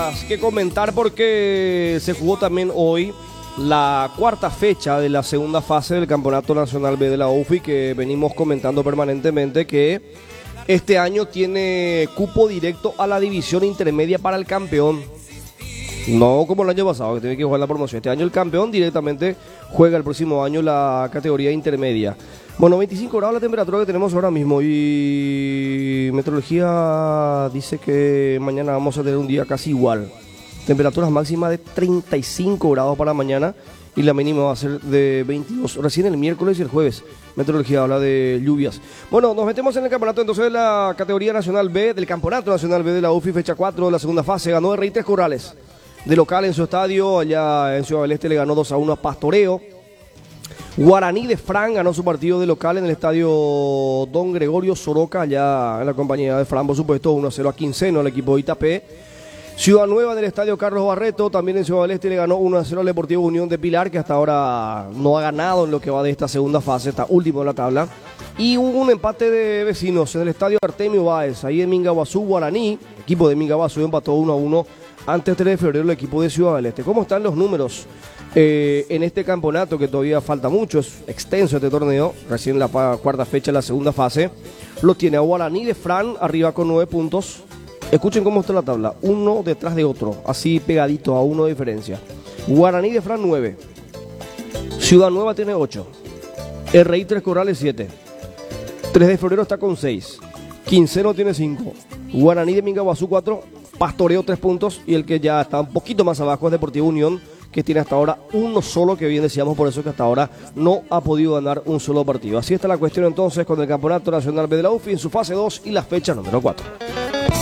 cosas que comentar porque se jugó también hoy la cuarta fecha de la segunda fase del Campeonato Nacional B de la UFI, que venimos comentando permanentemente que este año tiene cupo directo a la división intermedia para el campeón. No como el año pasado, que tiene que jugar la promoción. Este año el campeón directamente juega el próximo año la categoría intermedia. Bueno, 25 grados la temperatura que tenemos ahora mismo y Meteorología dice que mañana vamos a tener un día casi igual. Temperaturas máximas de 35 grados para mañana y la mínima va a ser de 22. Recién el miércoles y el jueves Meteorología habla de lluvias. Bueno, nos metemos en el campeonato entonces de la categoría nacional B, del Campeonato Nacional B de la UFI, fecha 4 de la segunda fase. Ganó el Rey Tres Corrales. De local en su estadio, allá en Ciudad del Este le ganó 2-1 a Pastoreo. Guaraní de Fran ganó su partido de local en el estadio Don Gregorio Soroca, allá en la compañía de Fran, por supuesto, 1-0 a Quinceno, al equipo de Itapé. Ciudad Nueva en el estadio Carlos Barreto, también en Ciudad del Este le ganó 1-0 al Deportivo Unión de Pilar, que hasta ahora no ha ganado en lo que va de esta segunda fase, está último en la tabla. Y hubo un empate de vecinos en el estadio Artemio Báez, ahí en Mingaguazú, Guaraní, equipo de Mingaguazú empató 1-1 antes del 3 de febrero el equipo de Ciudad del Este. ¿Cómo están los números en este campeonato, que todavía falta mucho? Es extenso este torneo, recién la cuarta fecha de la segunda fase. Lo tiene a Guaraní de Fran arriba con 9 puntos. Escuchen cómo está la tabla, uno detrás de otro, así pegadito a uno de diferencia. Guaraní de Fran 9, Ciudad Nueva tiene 8, el Rey Tres Corrales 7, 3 de febrero está con 6, Quinceno tiene 5, Guaraní de Mingaguazú 4, Pastoreo 3 puntos y el que ya está un poquito más abajo es Deportivo Unión, que tiene hasta ahora uno solo, que bien decíamos, por eso que hasta ahora no ha podido ganar un solo partido. Así está la cuestión entonces con el Campeonato Nacional B de la UFI en su fase 2 y la fecha número 4.